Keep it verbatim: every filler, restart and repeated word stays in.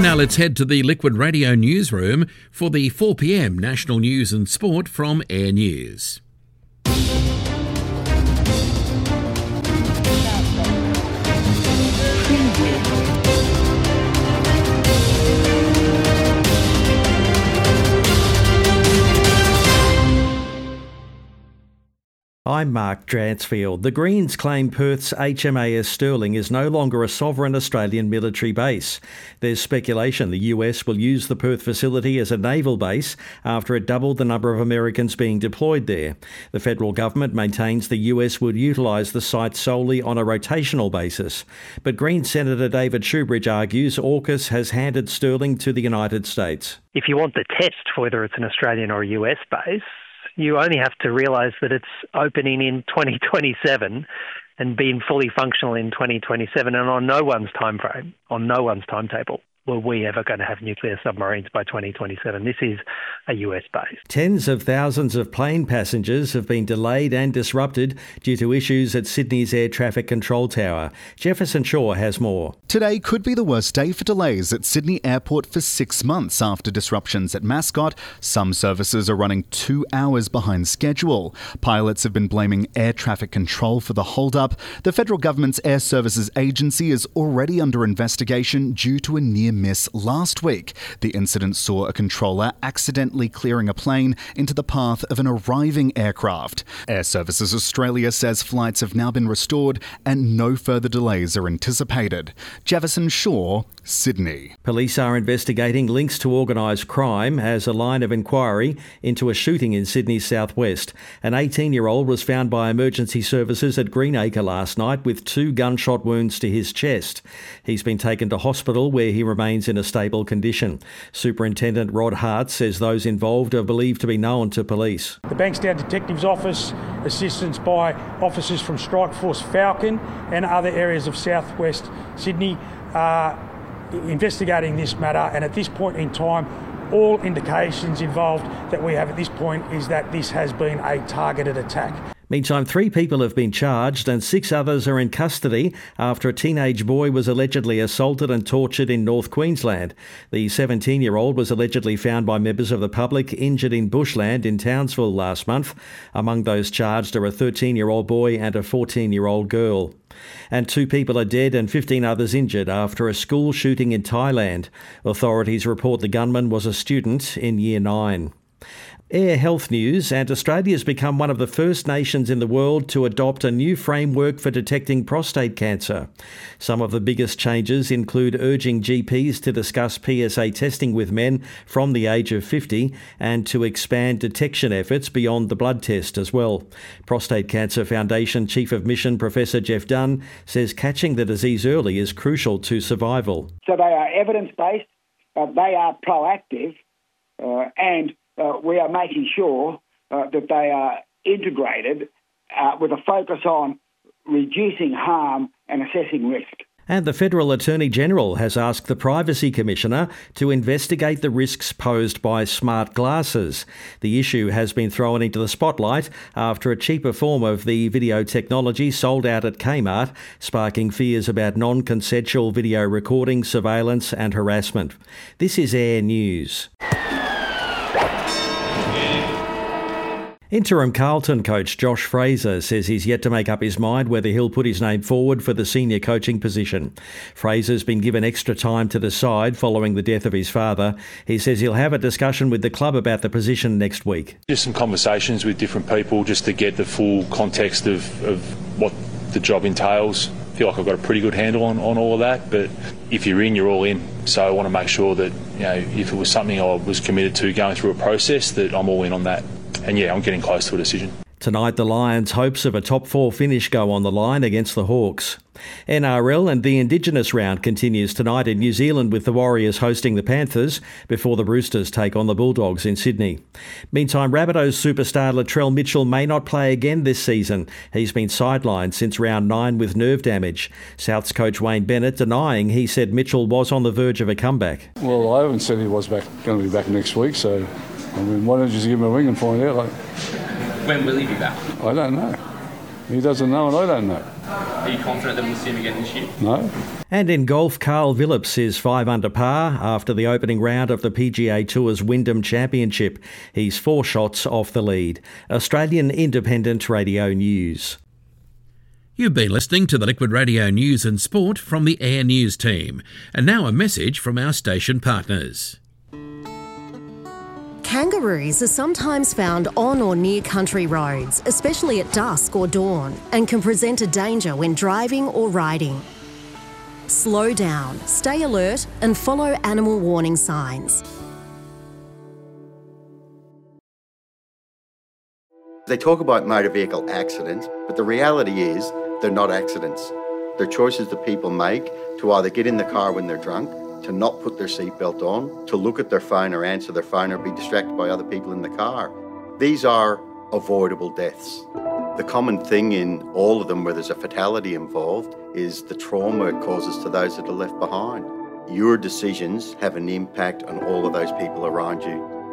now let's head to the Liquid Radio newsroom for the four p m National News and Sport from Air News. I'm Mark Dransfield. The Greens claim Perth's H M A S Stirling is no longer a sovereign Australian military base. There's speculation the U S will use the Perth facility as a naval base after it doubled the number of Americans being deployed there. The federal government maintains the U S would utilise the site solely on a rotational basis. But Greens Senator David Shoebridge argues AUKUS has handed Stirling to the United States. If you want the test for whether it's an Australian or a U S base, you only have to realise that it's opening in twenty twenty-seven and being fully functional in twenty twenty-seven, and on no one's time frame, on no one's timetable, were we ever going to have nuclear submarines by twenty twenty-seven. This is a U S base. Tens of thousands of plane passengers have been delayed and disrupted due to issues at Sydney's air traffic control tower. Jefferson Shaw has more. Today could be the worst day for delays at Sydney Airport for six months after disruptions at Mascot. Some services are running two hours behind schedule. Pilots have been blaming air traffic control for the hold-up. The federal government's Air Services Agency is already under investigation due to a near miss last week. The incident saw a controller accidentally clearing a plane into the path of an arriving aircraft. Air Services Australia says flights have now been restored and no further delays are anticipated. Jefferson Shaw, Sydney. Police are investigating links to organised crime as a line of inquiry into a shooting in Sydney's southwest. An eighteen-year-old was found by emergency services at Greenacre last night with two gunshot wounds to his chest. He's been taken to hospital where he remains in a stable condition. Superintendent Rod Hart says those involved are believed to be known to police. The Bankstown Detectives Office, assistance by officers from Strike Force Falcon and other areas of southwest Sydney are investigating this matter, and at this point in time all indications involved that we have at this point is that this has been a targeted attack. Meantime, three people have been charged and six others are in custody after a teenage boy was allegedly assaulted and tortured in North Queensland. The seventeen-year-old was allegedly found by members of the public injured in bushland in Townsville last month. Among those charged are a thirteen-year-old boy and a fourteen-year-old girl. And two people are dead and fifteen others injured after a school shooting in Thailand. Authorities report the gunman was a student in Year nine. Air health news, and Australia's become one of the first nations in the world to adopt a new framework for detecting prostate cancer. Some of the biggest changes include urging G Ps to discuss P S A testing with men from the age of fifty and to expand detection efforts beyond the blood test as well. Prostate Cancer Foundation Chief of Mission Professor Jeff Dunn says catching the disease early is crucial to survival. So they are evidence-based, uh, they are proactive, uh, and Uh, we are making sure uh, that they are integrated uh, with a focus on reducing harm and assessing risk. And the Federal Attorney General has asked the Privacy Commissioner to investigate the risks posed by smart glasses. The issue has been thrown into the spotlight after a cheaper form of the video technology sold out at Kmart, sparking fears about non-consensual video recording, surveillance and harassment. This is Air News. Interim Carlton coach Josh Fraser says he's yet to make up his mind whether he'll put his name forward for the senior coaching position. Fraser's been given extra time to decide following the death of his father. He says he'll have a discussion with the club about the position next week. Just some conversations with different people just to get the full context of, of what the job entails. I feel like I've got a pretty good handle on, on all of that, but if you're in, you're all in. So I want to make sure that, you know, if it was something I was committed to going through a process, that I'm all in on that. And yeah, I'm getting close to a decision. Tonight, the Lions' hopes of a top four finish go on the line against the Hawks. N R L and the Indigenous round continues tonight in New Zealand with the Warriors hosting the Panthers before the Roosters take on the Bulldogs in Sydney. Meantime, Rabbitohs superstar Latrell Mitchell may not play again this season. He's been sidelined since round nine with nerve damage. Souths coach Wayne Bennett denying he said Mitchell was on the verge of a comeback. Well, I haven't said he was back, going to be back next week, so I mean, why don't you just give him a ring and find out? Like, when will he be back? I don't know. He doesn't know and I don't know. Are you confident that we'll see him again this year? No. And in golf, Carl Phillips is five under par after the opening round of the P G A Tour's Wyndham Championship. He's four shots off the lead. Australian Independent Radio News. You've been listening to the Liquid Radio News and Sport from the Air News team. And now a message from our station partners. Kangaroos are sometimes found on or near country roads, especially at dusk or dawn, and can present a danger when driving or riding. Slow down, stay alert, and follow animal warning signs. They talk about motor vehicle accidents, but the reality is they're not accidents. They're choices that people make to either get in the car when they're drunk, to not put their seatbelt on, to look at their phone or answer their phone or be distracted by other people in the car. These are avoidable deaths. The common thing in all of them where there's a fatality involved is the trauma it causes to those that are left behind. Your decisions have an impact on all of those people around you.